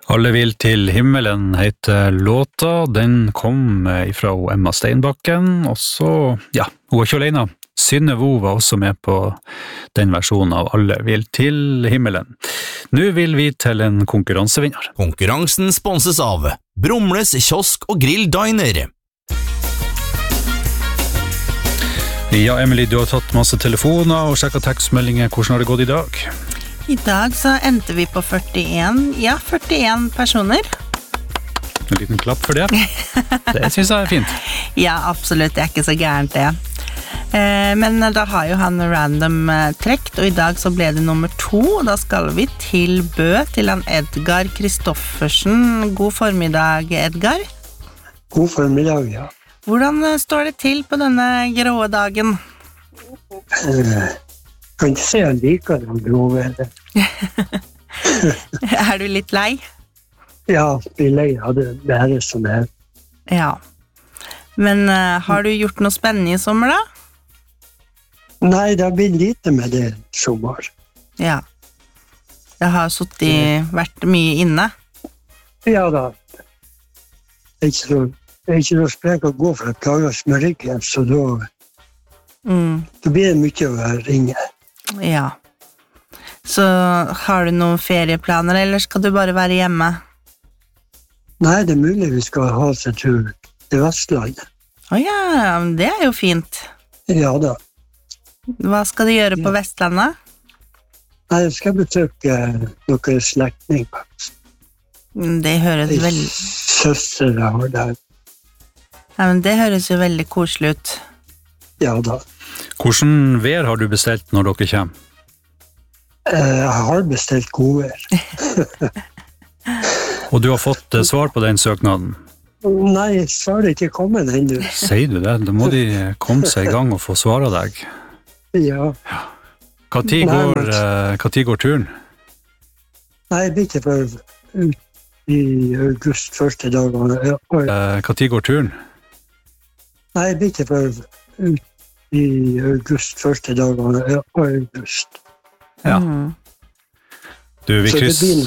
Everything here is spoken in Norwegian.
Alle vil til himmelen heter låta, den kom fra Emma Steinbakken, og så, ja, hun var ikke alene. Synne Vo var også med på den versjonen av Alle vil til himmelen. Nå vil vi til en konkurransevinner. Konkurransen sponses av Brumles kiosk og grill diner. Ja, Emily, du har tatt masse telefoner og sjekket tekstmeldinger. Hvordan har det gått i dag? I dag så endte vi på 41 personer. En liten klapp for det. Det synes jeg fint. Ja, absolutt, det ikke så gærent det. Men da har jo han random trekt, og i dag så ble det nummer 2. Da skal vi til Bø, til han Edgar Kristoffersen. God formiddag, Edgar. God formiddag, ja. Hvordan står det til på denne grå dagen? Kan ikke se jeg liker den gråværet. Du litt lei? Ja, blir lei av det været som er. Ja. Men har du gjort noe spennende i sommer da? Nei, det har blitt lite med det sommer. Ja. Det har vært mye inne? Ja da. Det er ikke noe sprek å gå for å klare å smøre ryggen, så da blir det mye å ringe. Ja. Så har du noen ferieplaner, eller skal du bare være hjemme? Nei, det er mulig vi skal ha oss en tur til Vestlandet. Ja, det er jo fint. Ja da. Hva skal du gjøre på Vestlandet? Nei, jeg skal besøke noen slektninger. Det høres veldig... Søster har der. Ja, men det høres jo veldig koselig ut. Ja da. Hvordan vær har du bestilt når dere kommer? Jeg har bestilt godvær. Og du har fått svar på den søknaden? Nei, svaret er ikke kommet ennå. Sier du det? Da må de komme seg i gang og få svare deg. Ja. Hva tid går turen? Nei, jeg blir ikke for ut i august første dagene. Hva tid går turen? Nei, jeg blir ikke for ut i august første dagene. August. Ja. Du, vi Så det blir